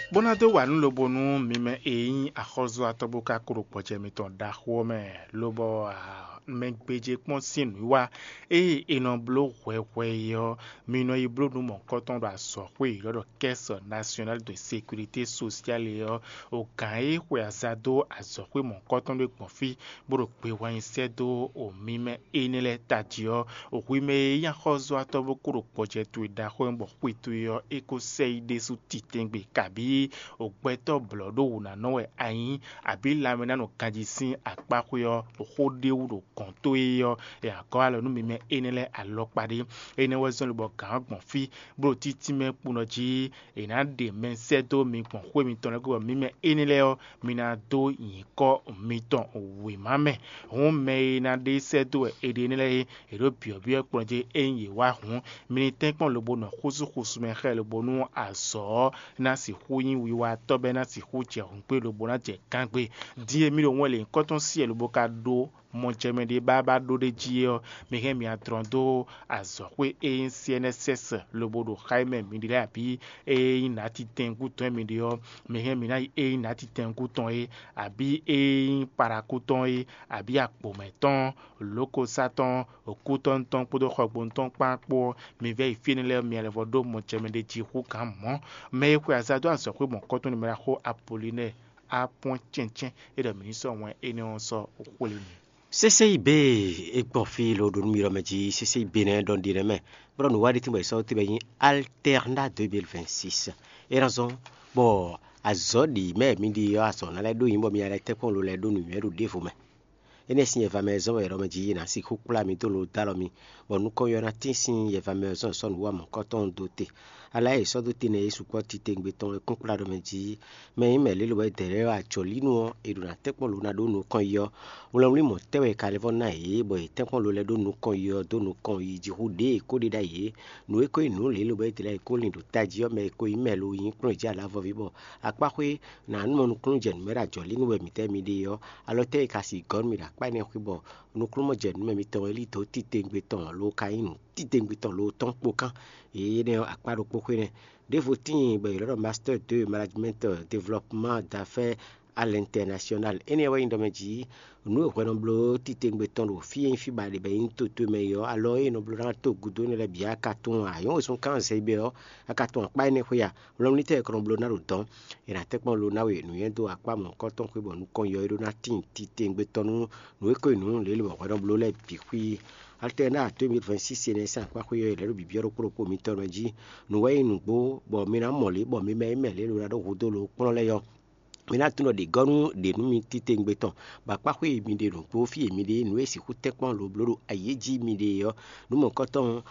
Bonado wa nu lobo nu mime eyin akhozo atoboka kuro poje mi ton da home lobo megbeje pon sinu wa eno blo hwehwe yo mino iblo nu mon koton da so pe lodo caisse nationale de sécurité sociale yo o kan hwe azado azo pe mon koton de konfi boro pe wa insedo o mime enile tadio o wime yan khozo atobokuro poje tu da ho mbo kwitu yo eko seide su titengbe kabi ogbeto blodo una nowe ayin abi lamena no kanjisin akpakuyo ohode uro konto yo e akoalo nu mime enele alopade ene wezon lo kan gbon fi bro titi me punoji ena de men sedo mi gbon hwe mi ton go mime enele o mina do yin ko mi ton we mame hon me na de sedo e de enele e ro bio punoji enye wa hun mini tenkpon lobo no khusu me khelo bonu aso na si huyin wiwa tobe na si huche hunpe lobo na je kangbe die mi lo won le nkoton si e lobo ka do mon chemede baba do de jio me he mi atrondo azo we CNSS lobo do Jaime mi dire abi na ti tengu ton mi dio me he mi na na ti tengu ton abi parakuton abi apo meton loko satan okuton ton podo khogbon ton papo mi ve finile mi le vodo mon chemede ji hu kan mo me ko azado azo we mon koton mi ra ho Apollinaire a point chenchen et de ministre won ene on so okolini CCIB ekpofil odun miromeji CCIB ne don direme bro no wadi timbe so tibe alternat 2026 et raison bon azodi me mindi yo aso na le do yimbo mi ale tekon lo le do nu meru defo me ene sin ye vamezo e romeji na si kukula mi to lo dalomi bon nu ko yo na tin sin ye vamezo so nu wa mon koton doté ala e so doté ne su ko ti tengbe ton kukula romeji me me le lo e dere a cholinu e do na tekon lo na do nu kon yo won li mo tewe California e bo e tekon lo le do nu kon yo do nu kon yi ji hude ko de da ye nu e ko inu le lo be tele ko lin do taji yo me ko imelo yin kun ja la vo vibo apa kwe na nu kun je mera jolinu we mi te mi de yo alote ka si gon mi da pa ne kwibo nu kun mo je nu mi ton eli to ti tengbe ton lo ka inu ti tengbe ton lo ton po kan e ne aparo po kwe de votin be lo master de management développement d'affaires à l'international anyway ndomeji nu ko no blo ti tengbe ton lo fi en fi ba de be into to me yo alo e no blo na to gudo ne le bia katon ayon son kan se be yo akaton pa ne ko ya lo ni te ko blo na ro ton e na te pon lo na we nu yen do apa mo ko ton ko bo nu kon yo ro na tin ti tengbe ton nu ko nu le lo ko no blo le bi kwi alternat 2026 ne sa kwa ko yo le bi bioro ko mi ton meji nu we nu bo mi na mo le bo mi me le lo na do gudo lo pon le yo mina tuno de gonu de nu mi ti tengbe ton ba pa kwe mi de ro po fi mi de nu e si ku tekpon lo bloro ayeji mi de yo nu mo koton